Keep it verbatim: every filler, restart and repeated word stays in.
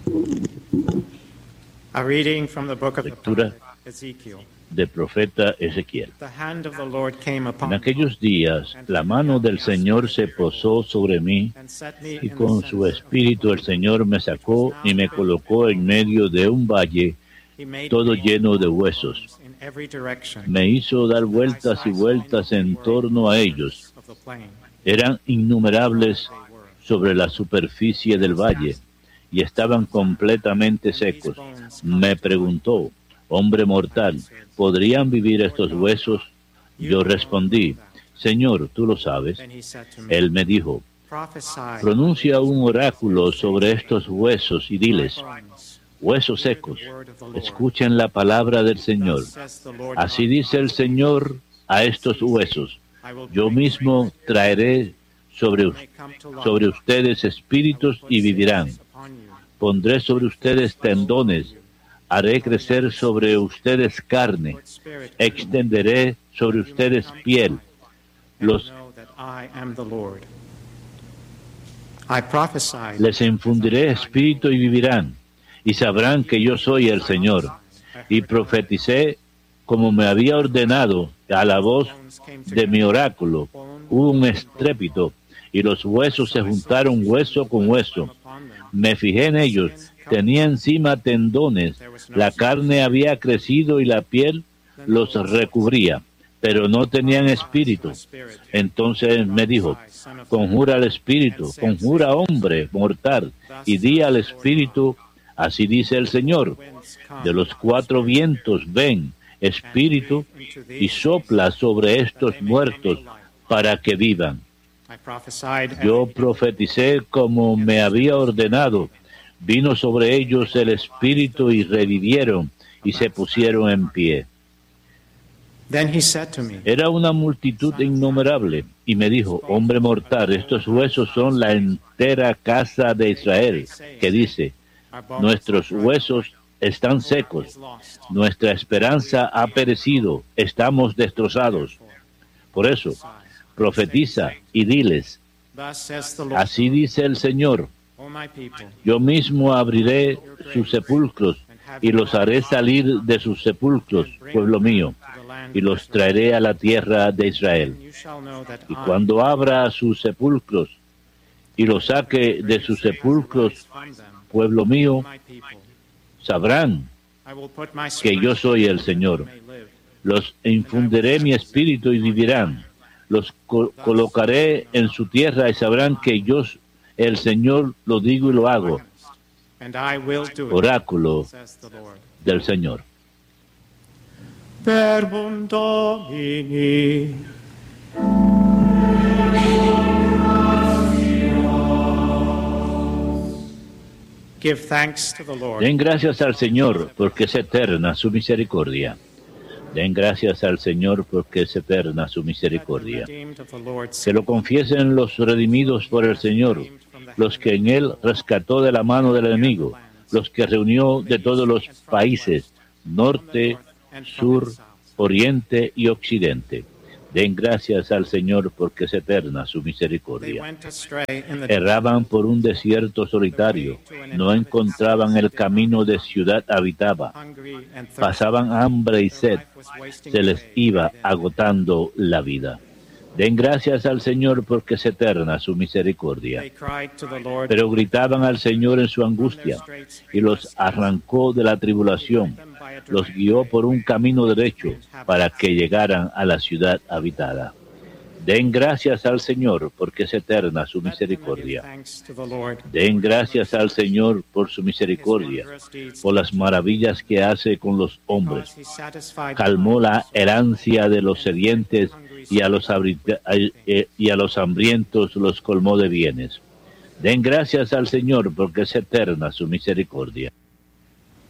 A reading from the book of the Lectura prophet Ezekiel. del profeta Ezequiel. The hand of the Lord came En upon me aquellos días la mano del Señor se posó sobre mí and set me y in con the su center of espíritu el Señor me sacó y me colocó en medio de un valle He made todo me lleno de huesos. in every direction. Me hizo dar vueltas y vueltas en torno a ellos. Of the plain. Eran innumerables sobre la superficie del valle y estaban completamente secos. Me preguntó, hombre mortal, ¿podrían vivir estos huesos? Yo respondí, Señor, tú lo sabes. Then he said to me, Él me dijo, prophesy, pronuncia un oráculo sobre estos huesos y diles, bones, huesos secos, the word of the Lord. escuchen la palabra del Señor. Thus says the Lord Así God, dice el Señor a estos huesos, I will yo bring mismo traeré sobre, may come to life. sobre ustedes espíritus y vivirán. Upon you. Pondré sobre ustedes tendones, haré crecer sobre ustedes carne, Lord Spirit, extenderé sobre ustedes piel. and Los know that I am the Lord. I prophesied les infundiré espíritu y vivirán, y sabrán que yo soy el Señor. Y profeticé como me había ordenado a la voz de mi oráculo. Hubo un estrépito, y los huesos se juntaron hueso con hueso. Me fijé en ellos, tenía encima tendones, la carne había crecido y la piel los recubría, pero no tenían espíritu. Entonces me dijo, conjura al espíritu, conjura hombre mortal, y di al espíritu, así dice el Señor, de los cuatro vientos ven, espíritu, y sopla sobre estos muertos para que vivan. I prophesied Yo profeticé como me había ordenado. Vino sobre ellos el espíritu y revivieron y se pusieron en pie. Then he said to me, Era una multitud innumerable y me dijo, hombre mortal, estos huesos son la entera casa de Israel, que dice, our bones nuestros are dried huesos están secos, is lost. nuestra esperanza ha perecido, estamos destrozados. Por eso, profetiza y diles, Thus says the Lord, así dice el Señor, O my people, yo mismo abriré sus sepulcros y los haré salir de sus sepulcros, pueblo mío, to the land y los traeré a la tierra de Israel. you shall know that Y I cuando abra sus sepulcros y los saque de sus sepulcros, from them, pueblo mío, my people. sabrán I will put my que yo soy el Señor. may live. Los infundiré mi espíritu y vivirán. Los co- colocaré en su tierra y sabrán que yo, el Señor, lo digo y lo hago. And I will do it, Oráculo says the Lord. del Señor. Verbum Domini. Give thanks to the Lord. Den gracias al Señor porque es eterna su misericordia. Den gracias al Señor porque es eterna su misericordia. Redeemed of the Lord, Que lo confiesen los redimidos por el Señor, los que en Él rescató de la mano del enemigo, los que reunió de todos los países, norte, sur, oriente y occidente. Den gracias al Señor porque es eterna su they misericordia. went astray in the Erraban por un desierto solitario, no encontraban el camino de ciudad habitada, hungry and thirsty. pasaban hambre y sed, Life was wasting se les away. iba agotando la vida. Den gracias al Señor porque es eterna su misericordia. They cried to the Lord, Pero gritaban al Señor en su angustia y los arrancó de la tribulación, los guió por un camino derecho para que llegaran a la ciudad habitada. Den gracias al Señor porque es eterna su misericordia. thanks to the Lord. Den gracias al Señor por su misericordia, por las maravillas que hace con los hombres. He satisfied Calmó la herancia de los sedientes y a los, abri- eh, y a los hambrientos los colmó de bienes. Den gracias al Señor porque es eterna su misericordia.